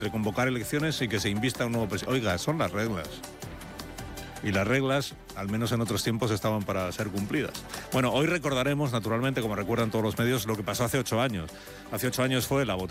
de convocar elecciones y que se invista un nuevo presidente. Oiga, son las reglas. Y las reglas, al menos en otros tiempos, estaban para ser cumplidas. Bueno, hoy recordaremos, naturalmente, como recuerdan todos los medios, lo que pasó hace 8 años. Hace 8 años fue la votación